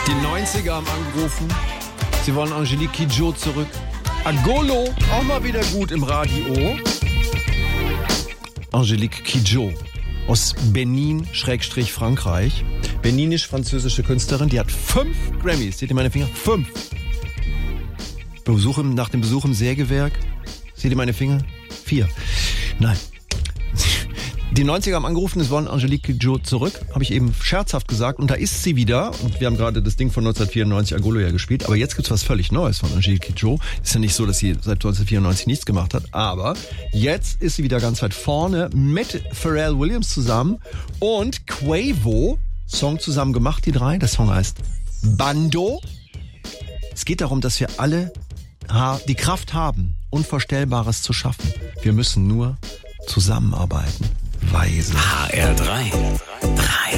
Die 90er haben angerufen. Sie wollen Angelique Kidjo zurück. Agolo, auch mal wieder gut im Radio. Angelique Kidjo aus Benin-Frankreich. Beninisch-französische Künstlerin, die hat 5 Grammys. Seht ihr meine Finger? 5. Nach dem Besuch im Sägewerk. Seht ihr meine Finger? 4. Nein. Die 90er haben angerufen, es wollen Angelique Kidjo zurück, habe ich eben scherzhaft gesagt. Und da ist sie wieder. Und wir haben gerade das Ding von 1994 Agolo ja gespielt. Aber jetzt gibt's was völlig Neues von Angelique Kidjo. Ist ja nicht so, dass sie seit 1994 nichts gemacht hat. Aber jetzt ist sie wieder ganz weit vorne mit Pharrell Williams zusammen und Quavo. Song zusammen gemacht, die 3. Der Song heißt Bando. Es geht darum, dass wir alle die Kraft haben, Unvorstellbares zu schaffen. Wir müssen nur zusammenarbeiten. Weise. HR3.